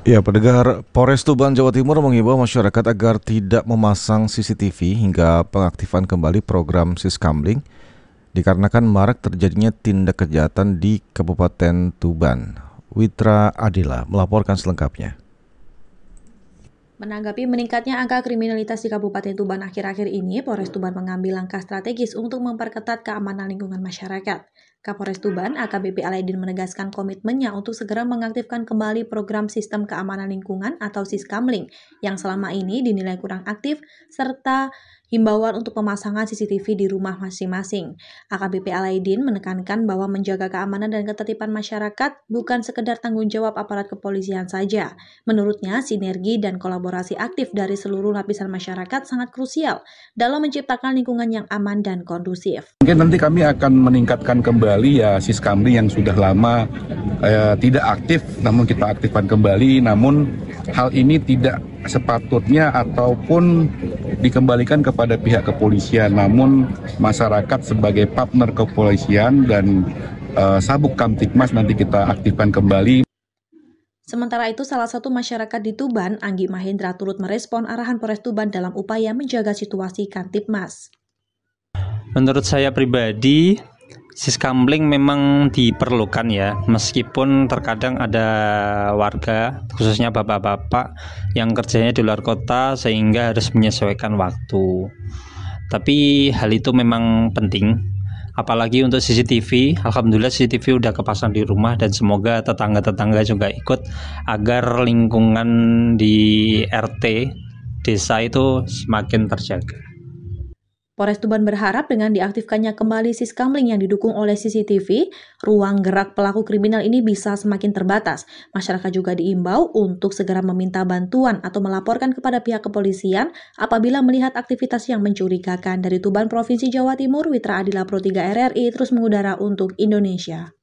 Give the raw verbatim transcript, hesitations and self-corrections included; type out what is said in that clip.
Ya, pendengar, Polres Tuban, Jawa Timur mengimbau masyarakat agar tidak memasang C C T V hingga pengaktifan kembali program Siskamling dikarenakan marak terjadinya tindak kejahatan di Kabupaten Tuban. Witra Adila melaporkan selengkapnya. Menanggapi meningkatnya angka kriminalitas di Kabupaten Tuban akhir-akhir ini, Polres Tuban mengambil langkah strategis untuk memperketat keamanan lingkungan masyarakat. Kapolres Tuban, A K B P Alaidin menegaskan komitmennya untuk segera mengaktifkan kembali program Sistem Keamanan Lingkungan atau Siskamling yang selama ini dinilai kurang aktif, serta himbauan untuk pemasangan C C T V di rumah masing-masing. A K B P Alaidin menekankan bahwa menjaga keamanan dan ketertiban masyarakat bukan sekedar tanggung jawab aparat kepolisian saja. Menurutnya, sinergi dan kolaborasi aktif dari seluruh lapisan masyarakat sangat krusial dalam menciptakan lingkungan yang aman dan kondusif. Mungkin nanti kami akan meningkatkan kembali ya Siskamling yang sudah lama eh, tidak aktif, namun kita aktifkan kembali. Namun hal ini tidak sepatutnya ataupun dikembalikan kepada pihak kepolisian, namun masyarakat sebagai partner kepolisian dan eh, Sabuk Kamtibmas nanti kita aktifkan kembali. Sementara itu, salah satu masyarakat di Tuban, Anggi Mahendra, turut merespon arahan Polres Tuban dalam upaya menjaga situasi Kamtibmas. Menurut saya pribadi, Siskamling memang diperlukan ya, meskipun terkadang ada warga, khususnya bapak-bapak, yang kerjanya di luar kota sehingga harus menyesuaikan waktu. Tapi hal itu memang penting. Apalagi untuk C C T V, alhamdulillah C C T V udah kepasang di rumah dan semoga tetangga-tetangga juga ikut agar lingkungan di R T desa itu semakin terjaga. Polres Tuban berharap dengan diaktifkannya kembali Siskamling yang didukung oleh C C T V, ruang gerak pelaku kriminal ini bisa semakin terbatas. Masyarakat juga diimbau untuk segera meminta bantuan atau melaporkan kepada pihak kepolisian apabila melihat aktivitas yang mencurigakan. Dari Tuban, Provinsi Jawa Timur, Witra Adila Pro tiga R R I terus mengudara untuk Indonesia.